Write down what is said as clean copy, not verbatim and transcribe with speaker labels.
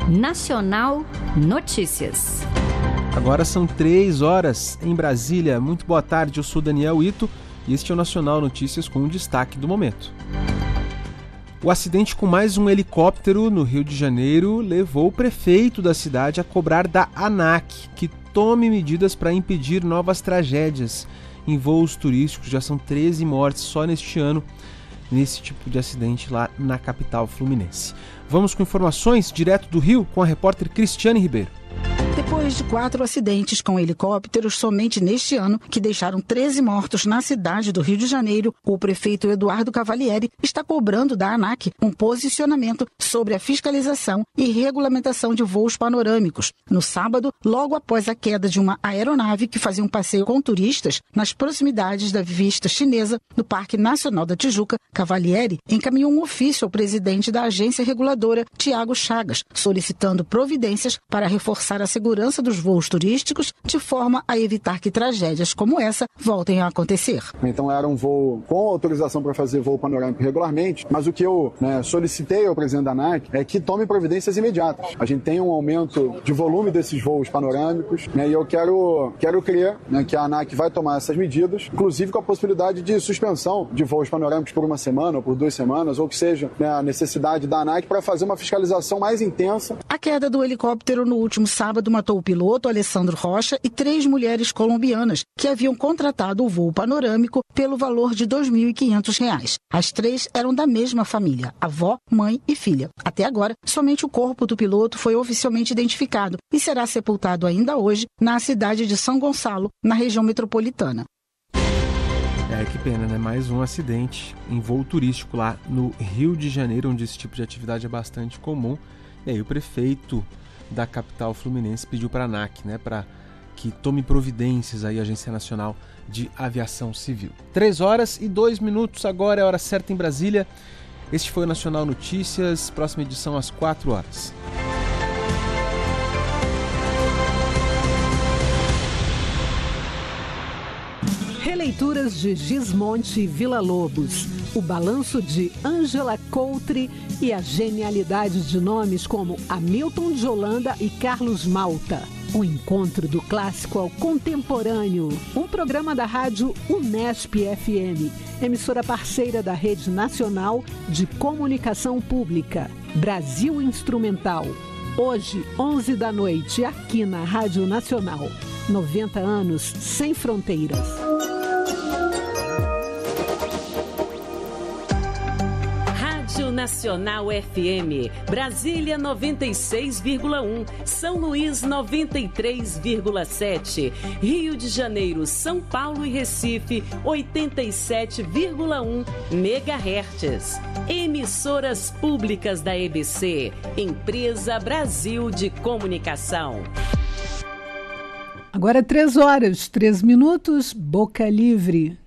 Speaker 1: Nacional Notícias.
Speaker 2: Agora são 3h em Brasília. Muito boa tarde, eu sou Daniel Ito e este é o Nacional Notícias com o destaque do momento. O acidente com mais um helicóptero no Rio de Janeiro levou o prefeito da cidade a cobrar da ANAC que tome medidas para impedir novas tragédias em voos turísticos. Já são 13 mortes só neste ano nesse tipo de acidente lá na capital fluminense. Vamos com informações direto do Rio com a repórter Cristiane Ribeiro.
Speaker 3: Depois de 4 acidentes com helicópteros somente neste ano, que deixaram 13 mortos na cidade do Rio de Janeiro, o prefeito Eduardo Cavalieri está cobrando da ANAC um posicionamento sobre a fiscalização e regulamentação de voos panorâmicos. No sábado, logo após a queda de uma aeronave que fazia um passeio com turistas nas proximidades da Vista Chinesa, no Parque Nacional da Tijuca, Cavalieri encaminhou um ofício ao presidente da agência reguladora, Tiago Chagas, solicitando providências para reforçar a segurança dos voos turísticos de forma a evitar que tragédias como essa voltem a acontecer.
Speaker 4: Então era um voo com autorização para fazer voo panorâmico regularmente, mas o que eu solicitei ao presidente da ANAC é que tome providências imediatas. A gente tem um aumento de volume desses voos panorâmicos, e eu quero crer que a ANAC vai tomar essas medidas, inclusive com a possibilidade de suspensão de voos panorâmicos por uma semana ou por 2 semanas, ou que seja a necessidade da ANAC para fazer uma fiscalização mais intensa.
Speaker 3: A queda do helicóptero no último sábado matou o piloto Alessandro Rocha e 3 mulheres colombianas que haviam contratado o voo panorâmico pelo valor de R$ 2.500. As 3 eram da mesma família, avó, mãe e filha. Até agora, somente o corpo do piloto foi oficialmente identificado e será sepultado ainda hoje na cidade de São Gonçalo, na região metropolitana.
Speaker 2: Que pena, né? Mais um acidente em voo turístico lá no Rio de Janeiro, onde esse tipo de atividade é bastante comum. E aí o prefeito da capital fluminense pediu para a ANAC, né, para que tome providências aí, a Agência Nacional de Aviação Civil. 3h02, agora é a hora certa em Brasília. Este foi o Nacional Notícias, próxima edição às 4h.
Speaker 5: Releituras de Gismonte e Villa-Lobos, o balanço de Ângela Coutre e a genialidade de nomes como Hamilton de Holanda e Carlos Malta. O encontro do clássico ao contemporâneo. Um programa da rádio Unesp FM, emissora parceira da Rede Nacional de Comunicação Pública. Brasil Instrumental. Hoje, 11 da noite, aqui na Rádio Nacional. 90 anos sem fronteiras.
Speaker 6: Rádio Nacional FM, Brasília 96,1, São Luís 93,7, Rio de Janeiro, São Paulo e Recife 87,1 MHz. Emissoras públicas da EBC, Empresa Brasil de Comunicação.
Speaker 5: Agora 3h03, Boca Livre.